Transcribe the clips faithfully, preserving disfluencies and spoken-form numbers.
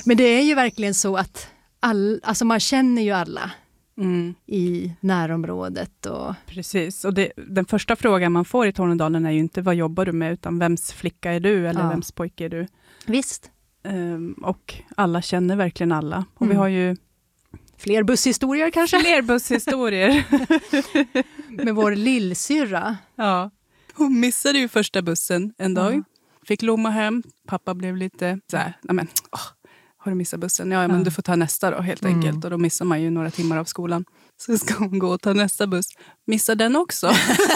Men det är ju verkligen så att all, alltså man känner ju alla mm. i närområdet. Och... Precis, och det, den första frågan man får i Tornedalen är ju inte vad jobbar du med, utan vems flicka är du eller ja. vems pojke är du? Visst. Um, och alla känner verkligen alla. Och mm. vi har ju fler busshistorier kanske? Fler busshistorier. Med vår lillsyrra. Ja. Hon missade ju första bussen en dag. Mm. Fick lomma hem. Pappa blev lite så här, nej men, åh, har du missat bussen? Ja, men mm. du får ta nästa då helt enkelt. Mm. Och då missar man ju några timmar av skolan. Så ska hon gå och ta nästa buss. Missar den också.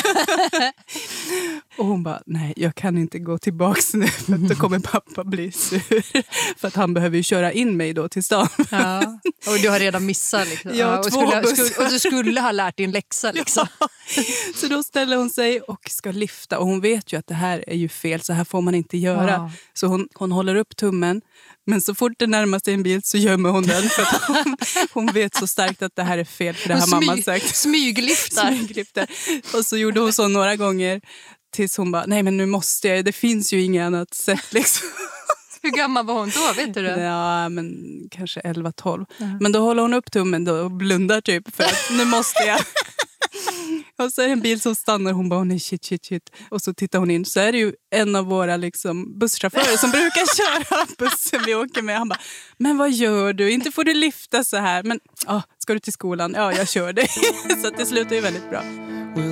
Och hon bara, nej jag kan inte gå tillbaks nu. För då kommer pappa bli sur. För att han behöver ju köra in mig då till stan. Ja. Och du har redan missat liksom. Ja, och, två skulle, bussar. skulle, och du skulle ha lärt din läxa liksom. Ja. Så då ställer hon sig och ska lyfta. Och hon vet ju att det här är ju fel. Så här får man inte göra. Ja. Så hon, hon håller upp tummen. Men så fort det närmar sig en bil så gömmer hon den. För att hon, hon vet så starkt att det här är fel. För det har smyg, mamma sagt. Smyglyftar. Smyglyftar. Och så gjorde hon så några gånger. Tills hon bara, nej men nu måste jag. Det finns ju inget annat sätt liksom. Hur gammal var hon då, vet du det? Ja, men kanske elva tolv. Mm. Men då håller hon upp tummen då och blundar typ. För att nu måste jag. Och så är det en bil som stannar. Hon bara, nej shit, shit, shit. Och så tittar hon in. Så är det ju en av våra liksom, busschaufförer som brukar köra bussen vi åker med. Han bara, men vad gör du? Inte får du lyfta så här. Men, ah, ska du till skolan? Ja, jag kör dig. Så att det slutar ju väldigt bra.